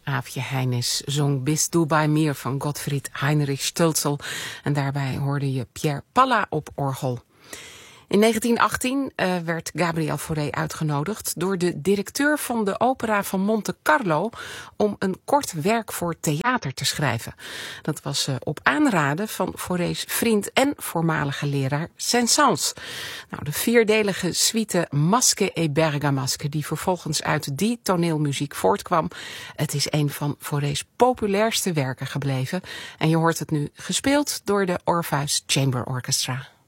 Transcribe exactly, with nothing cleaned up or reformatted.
Aafje Heines zong Bist du bei mir van Gottfried Heinrich Stölzel. En daarbij hoorde je Pierre Palla op orgel. In negentien achttien uh, werd Gabriel Fauré uitgenodigd door de directeur van de opera van Monte Carlo om een kort werk voor theater te schrijven. Dat was uh, op aanraden van Fauré's vriend en voormalige leraar Saint-Saëns. Nou, de vierdelige suite Masche e Bergamasche die vervolgens uit die toneelmuziek voortkwam. Het is een van Fauré's populairste werken gebleven en je hoort het nu gespeeld door de Orpheus Chamber Orchestra.